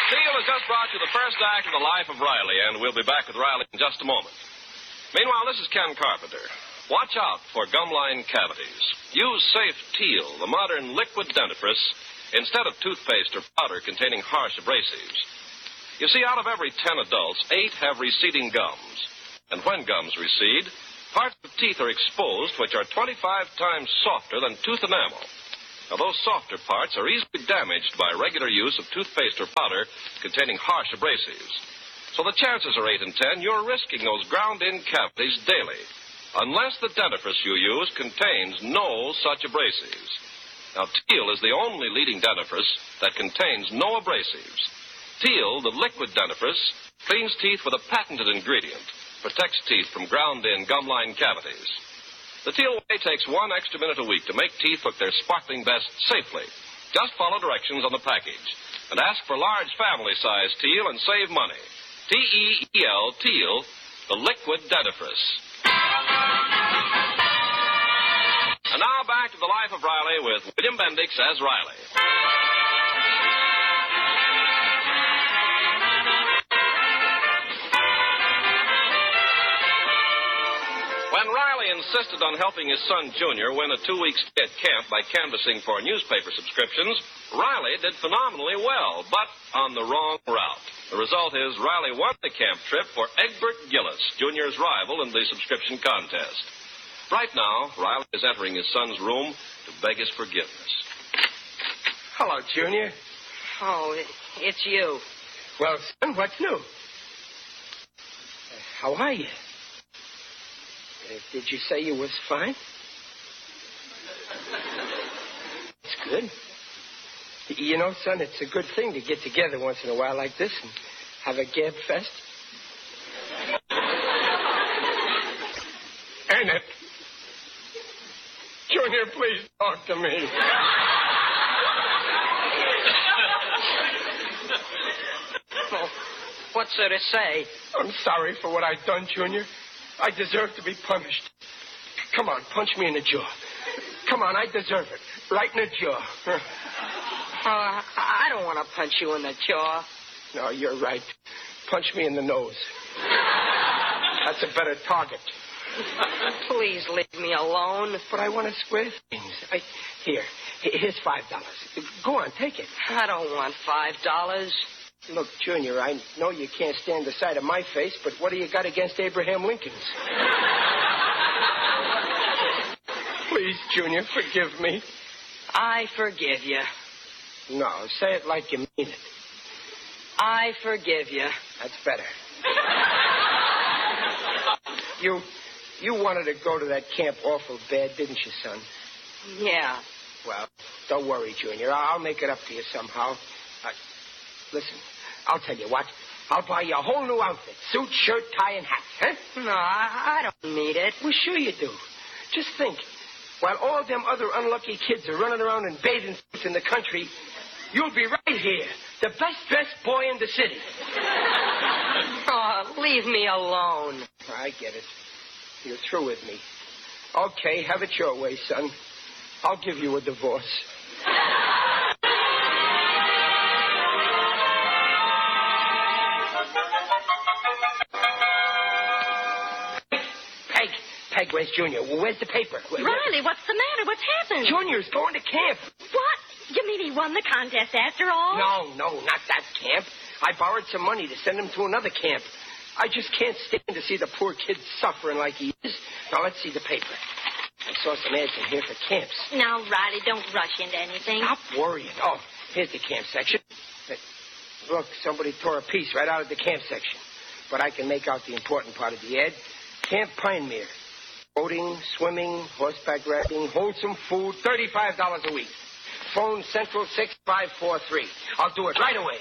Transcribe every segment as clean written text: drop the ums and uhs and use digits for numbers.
Teal has just brought you the first act of The Life of Riley, and we'll be back with Riley in just a moment. Meanwhile, this is Ken Carpenter. Watch out for gumline cavities. Use Safe Teal, the modern liquid dentifrice, instead of toothpaste or powder containing harsh abrasives. You see, out of every 10 adults, 8 have receding gums. And when gums recede, parts of teeth are exposed which are 25 times softer than tooth enamel. Now, those softer parts are easily damaged by regular use of toothpaste or powder containing harsh abrasives. So the chances are 8 in 10 you're risking those ground-in cavities daily, unless the dentifrice you use contains no such abrasives. Now, Teal is the only leading dentifrice that contains no abrasives. Teal, the liquid dentifrice, cleans teeth with a patented ingredient, protects teeth from ground-in gumline cavities. The Teal Way takes 1 extra minute a week to make teeth look their sparkling best safely. Just follow directions on the package and ask for large family-size Teal and save money. T-E-E-L, Teal, the liquid dentifrice. And now back to The Life of Riley with William Bendix as Riley. When Riley insisted on helping his son Junior win a 2-week stay at camp by canvassing for newspaper subscriptions, Riley did phenomenally well, but on the wrong route. The result is Riley won the camp trip for Egbert Gillis, Junior's rival in the subscription contest. Right now, Riley is entering his son's room to beg his forgiveness. Hello, Junior. Oh, it's you. Well, son, what's new? How are you? Did you say you was fine? It's good. You know, son, it's a good thing to get together once in a while like this and have a gab fest. Ain't it? Junior, please talk to me. Well, what's there to say? I'm sorry for what I've done, Junior. I deserve to be punished. Come on, punch me in the jaw. Come on, I deserve it. Right in the jaw. I don't want to punch you in the jaw. No, you're right. Punch me in the nose. That's a better target. Please leave me alone. But I want to square things. Here's $5. Go on, take it. I don't want $5. Look, Junior, I know you can't stand the sight of my face, but what do you got against Abraham Lincoln's? Please, Junior, forgive me. I forgive you. No, say it like you mean it. I forgive you. That's better. You wanted to go to that camp awful bad, didn't you, son? Yeah. Well, don't worry, Junior. I'll make it up to you somehow. Listen, I'll tell you what. I'll buy you a whole new outfit. Suit, shirt, tie, and hat. Huh? No, I don't need it. Well, sure you do. Just think. While all them other unlucky kids are running around in bathing suits in the country, you'll be right here, the best-dressed boy in the city. Oh, leave me alone. I get it. You're through with me. Okay, have it your way, son. I'll give you a divorce. Peg, where's Junior? Where's the paper? Riley, what's the matter? What's happened? Junior's going to camp. What? You mean he won the contest after all? No, not that camp. I borrowed some money to send him to another camp. I just can't stand to see the poor kid suffering like he is. Now, let's see the paper. I saw some ads in here for camps. Now, Riley, don't rush into anything. Stop worrying. Oh, here's the camp section. Look, somebody tore a piece right out of the camp section. But I can make out the important part of the ad. Camp Pinemere. Boating, swimming, horseback riding, wholesome food, $35 a week. Phone Central 6543. I'll do it right away.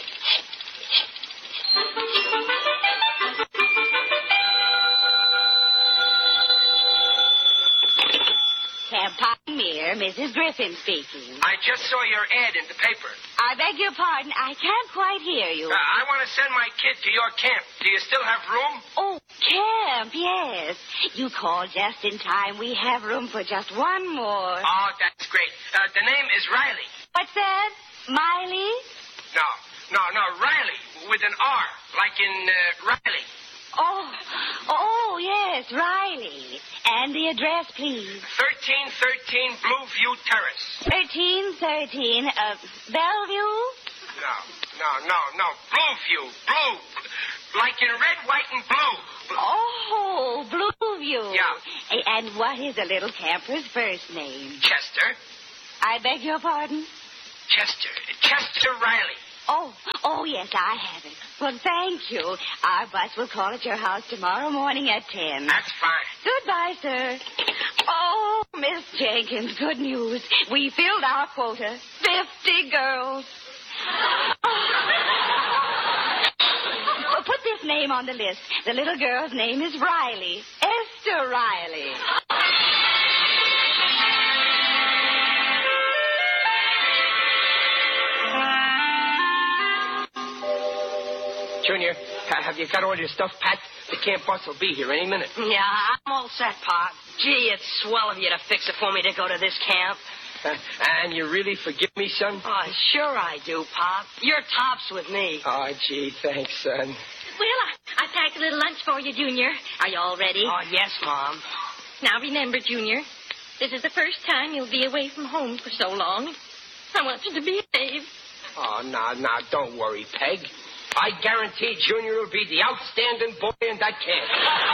Camp Pinemere, Mrs. Griffin speaking. I just saw your ad in the paper. I beg your pardon. I can't quite hear you. I want to send my kid to your camp. Do you still have room? Oh, camp, yes. You called just in time. We have room for just one more. Oh, that's great. The name is Riley. What's that? Miley? No, with an R, like in Riley. Oh, yes, Riley. And the address, please. 1313 Blueview Terrace. 1313, Bellevue? No. Blueview. Blue. Like in red, white, and blue. Oh, Blueview. Yeah. And what is the little camper's first name? Chester. I beg your pardon? Chester Riley. Oh, yes, I have it. Well, thank you. Our bus will call at your house tomorrow morning at 10. That's fine. Goodbye, sir. Oh, Miss Jenkins, good news. We filled our quota. 50 girls. Well, put this name on the list. The little girl's name is Riley. Esther Riley. Junior, have you got all your stuff packed? The camp bus will be here any minute. Yeah, I'm all set, Pop. Gee, it's swell of you to fix it for me to go to this camp. And you really forgive me, son? Oh, sure I do, Pop. You're tops with me. Oh, gee, thanks, son. Well, I packed a little lunch for you, Junior. Are you all ready? Oh, yes, Mom. Now, remember, Junior, this is the first time you'll be away from home for so long. I want you to behave. Oh, now, don't worry, Peg. I guarantee Junior will be the outstanding boy in that camp.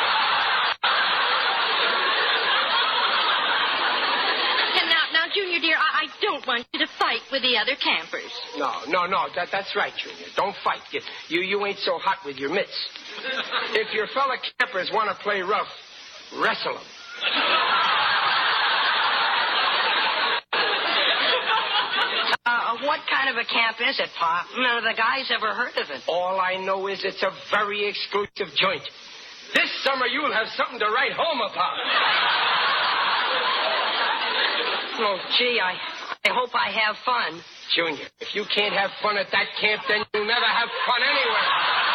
And now, Junior, dear, I don't want you to fight with the other campers. No, that's right, Junior. Don't fight. You ain't so hot with your mitts. If your fellow campers want to play rough, wrestle them. What kind of a camp is it, Pop? None of the guys ever heard of it. All I know is it's a very exclusive joint. This summer you'll have something to write home about. Oh, gee, I hope I have fun. Junior, if you can't have fun at that camp, then you'll never have fun anywhere.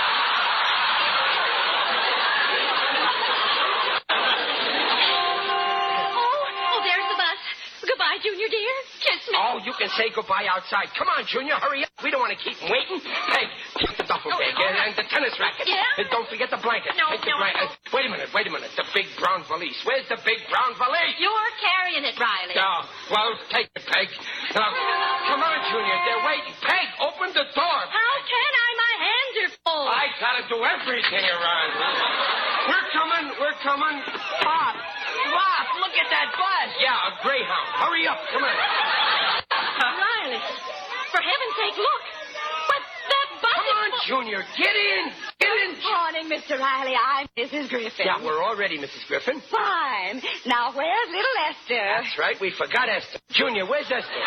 Oh, there's the bus. Goodbye, Junior, dear. Kiss me. Oh, you can say goodbye outside. Come on, Junior, hurry up. We don't want to keep him waiting. Peg, take the duffel bag and the tennis racket. Yeah? And don't forget the blanket. No, Take the no, blanket. Wait a minute. The big brown valise. Where's the big brown valise? You're carrying it, Riley. No. Well, take it, Peg. Now, come on, Junior. They're waiting. Peg, open the door. How can I? My hands are full. I gotta do everything around here. We're coming. Pop, look at that bus. Yeah, a Greyhound. Hurry up. Come on. Riley, for heaven's sake, look. But that bus Come on, is... Junior. Get in. Good morning, Mr. Riley. I'm Mrs. Griffin. Yeah, we're all ready, Mrs. Griffin. Fine. Now, where's little Esther? That's right. We forgot Esther. Junior, where's Esther?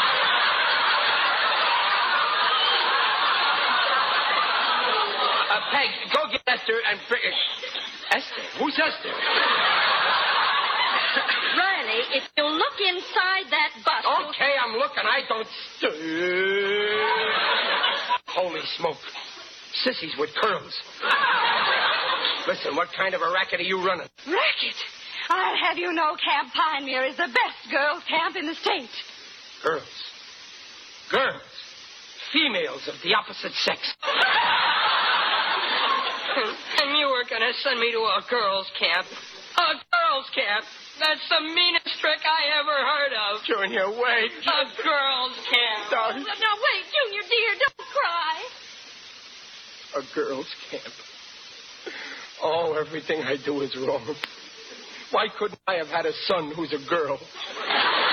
Peg, go get Esther and bring... Esther? Who's Esther? Riley, if you'll look inside that bus... Okay, I'm looking. I don't... Holy smoke. Sissies with curls. Listen, what kind of a racket are you running? Racket? I'll have you know Camp Pinemere is the best girls' camp in the state. Girls. Females of the opposite sex. And you were going to send me to a girls' camp. A girls' camp? That's the meanest trick I ever heard of. Junior, wait. A girls' camp. Don't. Now, wait, Junior, dear, don't cry. A girls' camp. Oh, everything I do is wrong. Why couldn't I have had a son who's a girl?